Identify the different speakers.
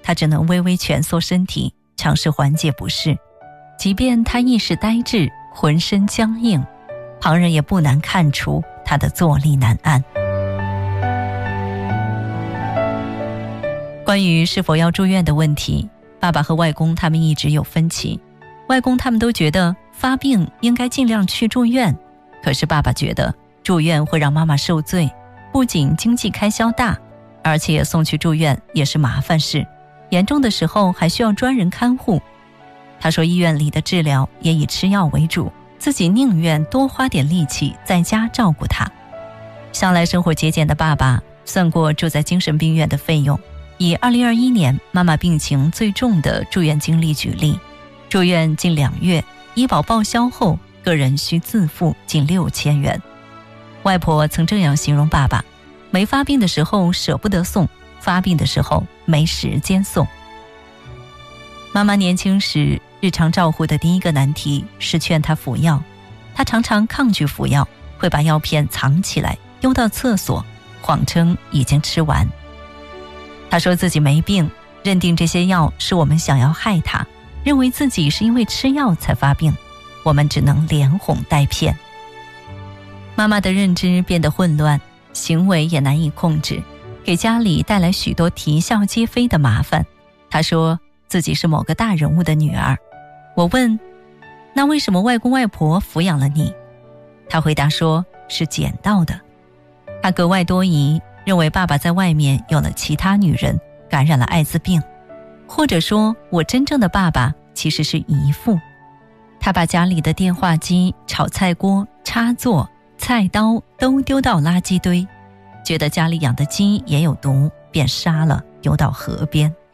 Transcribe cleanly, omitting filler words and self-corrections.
Speaker 1: 他只能微微蜷缩身体，尝试缓解不适。即便他意识呆滞，浑身僵硬，旁人也不难看出他的坐立难安。关于是否要住院的问题，爸爸和外公他们一直有分歧。外公他们都觉得发病应该尽量去住院，可是爸爸觉得住院会让妈妈受罪，不仅经济开销大，而且送去住院也是麻烦事，严重的时候还需要专人看护。他说医院里的治疗也以吃药为主，自己宁愿多花点力气在家照顾他。向来生活节俭的爸爸算过住在精神病院的费用，以2021年妈妈病情最重的住院经历举例，住院近2月，医保报销后个人需自付近6000元。外婆曾这样形容爸爸，没发病的时候舍不得送，发病的时候没时间送。妈妈年轻时日常照护的第一个难题是劝她服药，她常常抗拒服药，会把药片藏起来丢到厕所，谎称已经吃完。她说自己没病，认定这些药是我们想要害她，认为自己是因为吃药才发病，我们只能连哄带骗。妈妈的认知变得混乱，行为也难以控制，给家里带来许多啼笑皆非的麻烦。她说自己是某个大人物的女儿。我问，那为什么外公外婆抚养了你？她回答说是捡到的。她格外多疑，认为爸爸在外面有了其他女人，感染了艾滋病，或者说我真正的爸爸其实是姨父。她把家里的电话机、炒菜锅、插座、菜刀都丢到垃圾堆，觉得家里养的鸡也有毒，便杀了丢到河边。